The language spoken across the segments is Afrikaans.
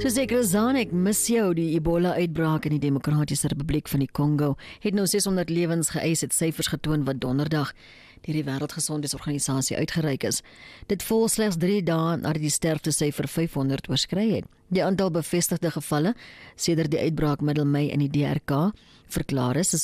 Soos ek Razan, ek mis jou. Die Ebola-uitbraak in die Demokratiese Republiek van die Kongo het nou 600 lewens geëis, het syfers getoon wat donderdag deur die Wêreldgesondheidsorganisasie uitgereik is. Dit volg slegs 3 dae nadat die sterftesyfer 500 oorskry het. Die aantal bevestigde gevalle sedert die uitbraak middel Mei in die DRK verklaar is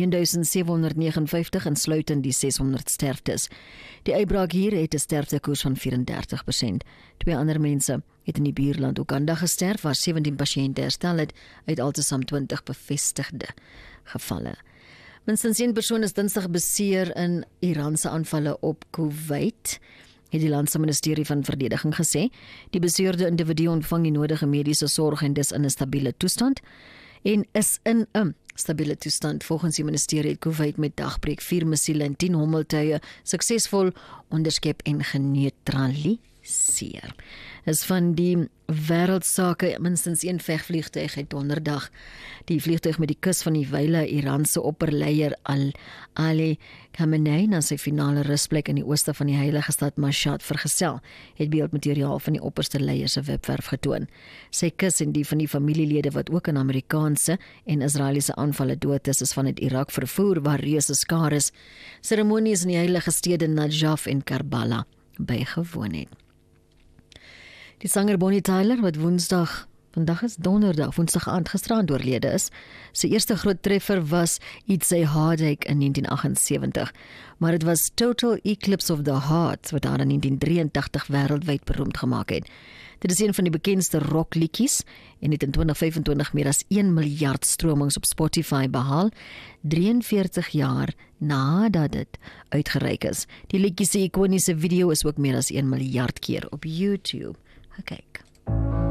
1759 insluitend die 600 sterftes. Die uitbraak hier het 'n sterftekoers van 34%. 2 ander mense het in die buurland Uganda gesterf, waar 17 pasiënte herstel het uit altesaam 20 bevestigde gevalle. Minstens 1 persoon is dinsdag beseer in Iranse aanvalle op Kuwait, het die landse ministerie van verdediging gesê. Die beseerde individu ontvang die nodige mediese sorg en dis in 'n stabiele toestand en is in 'n stabiele toestand. Volgens die ministerie het Kuwait met dagbreek 4 missiele en 10 hommeltuie suksesvol onderskep en geneutraliseer. Is van die wêreldsake minstens 1 vegvliegtuig het donderdag die vliegtuig met die kus van die wyle Iranse opperleier Ali Khamenei na sy finale rusplek in die ooste van die heilige stad Mashhad vergesel, het beeldmateriaal van die opperste leier se webwerf getoon. Sy kus en die van die familielede wat ook in Amerikaanse en Israeliese aanvalle dood is vanuit Irak vervoer waar reuse skares seremonies in die heilige stede Najaf en Karbala bygewoon het. Die sanger Bonnie Tyler, wat vandag is donderdag, woensdag aand gisterand oorlede is, sy eerste groot treffer was It's a Heartache in 1978, maar het was Total Eclipse of the Heart, wat haar in 1983 wêreldwyd beroemd gemaak het. Dit is een van die bekendste rockliedjies en het in 2025 meer as 1 miljard stromings op Spotify behaal, 43 jaar nadat dit uitgereik is. Die liedjie se ikoniese video is ook meer as 1 miljard keer op YouTube. Okay.